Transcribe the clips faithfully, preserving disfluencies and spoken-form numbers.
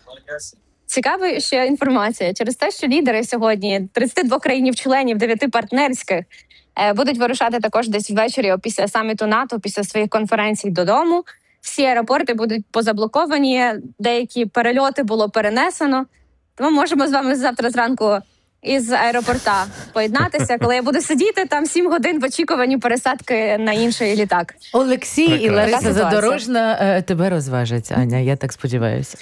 Цікава ще інформація. Через те, що лідери сьогодні тридцять два країнів-членів, дев'яти партнерських, будуть вирушати також десь ввечері після саміту НАТО, після своїх конференцій додому. Всі аеропорти будуть позаблоковані, деякі перельоти було перенесено. Тому можемо з вами завтра зранку із аеропорта поєднатися, коли я буду сидіти там сім годин в очікуванні пересадки на інший літак. Олексій Прекрасно. І Лариса Задорожна тебе розважать, Аня, я так сподіваюся.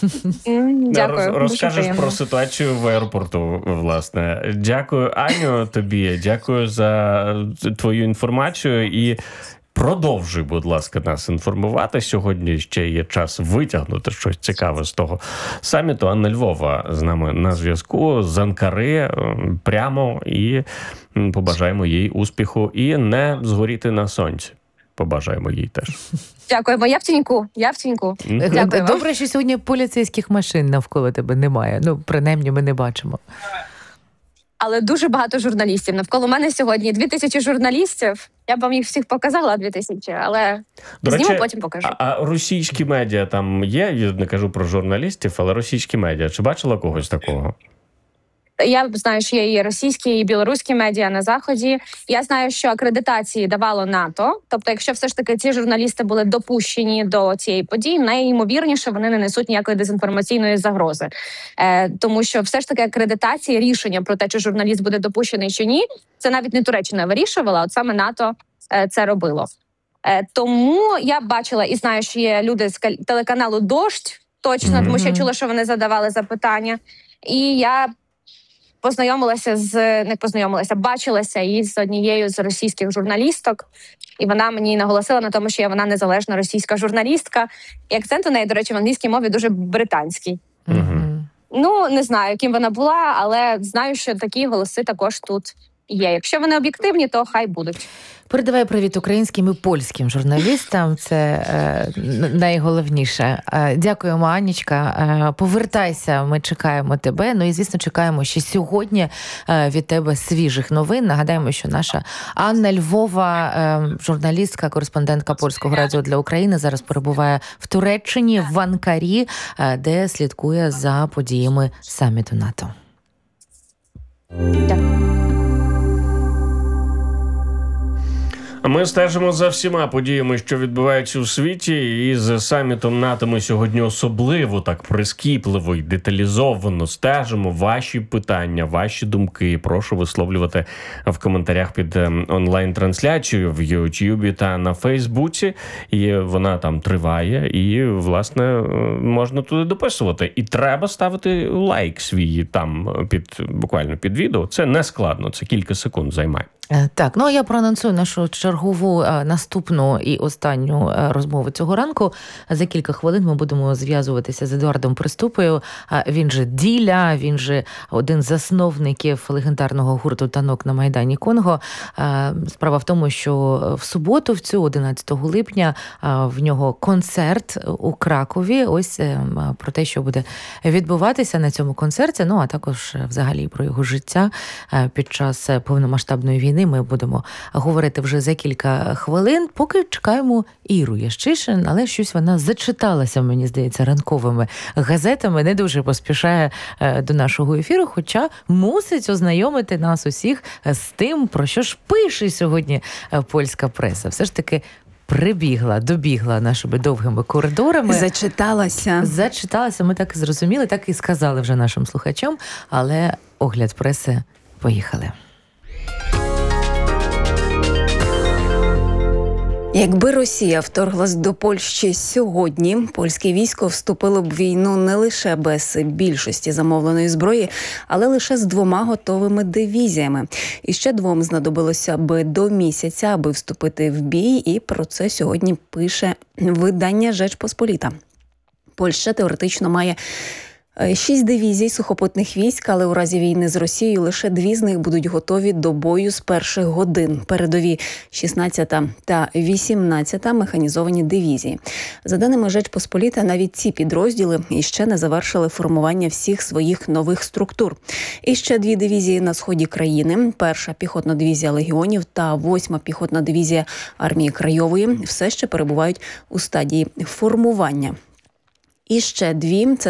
Дякую. Розкажеш про ситуацію в аеропорту, власне. Дякую, Аню, тобі. Дякую за твою інформацію і продовжуй, будь ласка, нас інформувати. Сьогодні ще є час витягнути щось цікаве з того саміту. Анна Львова з нами на зв'язку з Анкари прямо, і побажаємо їй успіху і не згоріти на сонці. Побажаємо їй теж. Дякуємо. Я в тіньку. Я в тіньку. Дякую. Добре, що сьогодні поліцейських машин навколо тебе немає. Ну, принаймні, ми не бачимо. Але дуже багато журналістів. Навколо мене сьогодні дві тисячі журналістів. Я б вам їх всіх показала, дві тисячі, але До зніму, речі, потім покажу. А, а російські медіа там є? Я не кажу про журналістів, але російські медіа. Чи бачила когось такого? Я знаю, що є і російські, і білоруські медіа на Заході. Я знаю, що акредитації давало НАТО. Тобто, якщо все ж таки ці журналісти були допущені до цієї події, найімовірніше вони не несуть ніякої дезінформаційної загрози. Е, тому що все ж таки акредитації, рішення про те, чи журналіст буде допущений чи ні, це навіть не Туреччина вирішувала, от саме НАТО е, це робило. Е, тому я бачила і знаю, що є люди з телеканалу «Дождь», точно, mm-hmm. тому що я чула, що вони задавали запитання. І я познайомилася з, не познайомилася, бачилася із однією з російських журналісток, і вона мені наголосила на тому, що вона незалежна російська журналістка. І акцент у неї, до речі, в англійській мові дуже британський. Mm-hmm. Ну, не знаю, ким вона була, але знаю, що такі голоси також тут є. Якщо вони об'єктивні, то хай будуть. Передавай привіт українським і польським журналістам. Це е, найголовніше. Е, дякуємо, Анічка. Е, повертайся, ми чекаємо тебе. Ну і, звісно, чекаємо ще сьогодні е, від тебе свіжих новин. Нагадаємо, що наша Анна Львова, е, журналістка, кореспондентка Польського радіо для України, зараз перебуває в Туреччині, в Анкарі, е, де слідкує за подіями саміту НАТО. Дякую. Ми стежимо за всіма подіями, що відбуваються у світі, і з самітом НАТО ми сьогодні особливо так прискіпливо і деталізовано стежимо. Ваші питання, ваші думки прошу висловлювати в коментарях під онлайн-трансляцією в Ютубі та на Фейсбуці. І вона там триває, і, власне, можна туди дописувати. І треба ставити лайк свій там під, буквально під відео. Це не складно, це кілька секунд займає. Так, ну а я проанонсую нашу чергову наступну і останню розмову цього ранку. За кілька хвилин ми будемо зв'язуватися з Едуардом Приступою. Він же Діля, він же один з засновників легендарного гурту «Танок» на Майдані Конго. Справа в тому, що в суботу, в цю одинадцятого липня, в нього концерт у Кракові. Ось про те, що буде відбуватися на цьому концерті, ну а також взагалі про його життя під час повномасштабної війни. Ми будемо говорити вже за кілька хвилин, поки чекаємо Іру Ящишин, але щось вона зачиталася, мені здається, ранковими газетами, не дуже поспішає до нашого ефіру, хоча мусить ознайомити нас усіх з тим, про що ж пише сьогодні польська преса. Все ж таки прибігла, добігла нашими довгими коридорами. Зачиталася. Зачиталася, ми так і зрозуміли, так і сказали вже нашим слухачам, але огляд преси, поїхали. Якби Росія вторглась до Польщі сьогодні, польське військо вступило б в війну не лише без більшості замовленої зброї, але лише з двома готовими дивізіями. І ще двом знадобилося б до місяця, аби вступити в бій, і про це сьогодні пише видання «Rzecz Pospolita». Польща теоретично має Шість дивізій сухопутних військ, але у разі війни з Росією лише дві з них будуть готові до бою з перших годин. Передові шістнадцята та вісімнадцята механізовані дивізії. За даними «Rzecz Pospolita», навіть ці підрозділи іще не завершили формування всіх своїх нових структур. І ще дві дивізії на сході країни. Перша піхотна дивізія легіонів та восьма піхотна дивізія армії Краєвої все ще перебувають у стадії формування. І ще дві – це